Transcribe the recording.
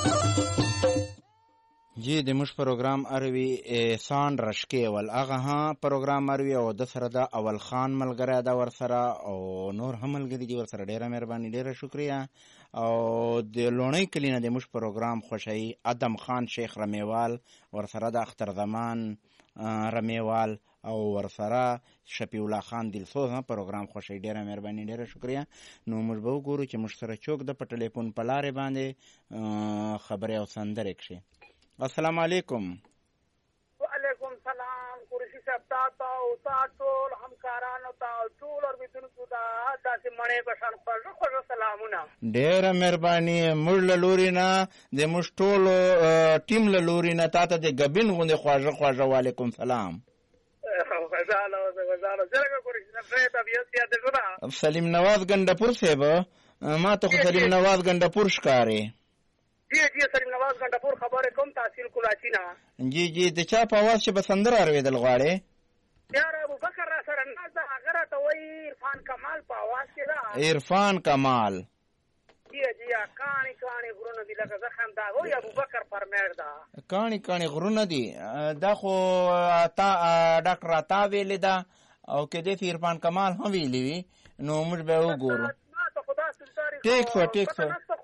جی د موږ پروګرام اروي احسان رشکي ول هغه ها پروګرام اروي او د سره د اول خان ملګری دا ور سره او نور هم ملګری دي ور سره ډیره مهرباني ډیره شکریا او د لونی کلینه د موږ پروګرام خوشي ادم خان شیخ رمیوال ور سره د اختر زمان رمیوال او ور سره شفیع الله خان دلسوز هم پروګرام خوشي ډیره مهرباني ډیره شکریا نو موږ به وګورو چې موږ سره چوک د ټلیفون په لارې باندې خبرې او سندرې کړي. السلام علیکم. وعلیکم سلام. قریشی صاحب تا او تا ټول همکارانو ته ټول اوریدونکو ته داسې مړې بشان پر خو سلامونه. ډیره مهرباني موږ له لوري نه د موږ ټول ټیم له لوري نه تاسو د غبین غونډه خواږه وعلیکم سلام. سلیم نواز ګندپور صاحب ما ته سلیم نواز ګندپور ښکارې. جی سلیم نواز ګندپور خبره کوم تحصیل کلاچی نه. جی د چا په आवाज چې بسندر اورېدل غواړي؟ یار ابو بکر را سره نه دا هغه ته وای عرفان کمال په आवाज کې دا. عرفان کمال. جی کانی غرونه دي لکه زخم دا وای ابو بکر پرمیر دا. کانی غرونه دي دا خو تا ډاکټر عطا ویل دا او کې د عرفان کمال هم ویلی وي نو موږ به وګورو. ټیک سو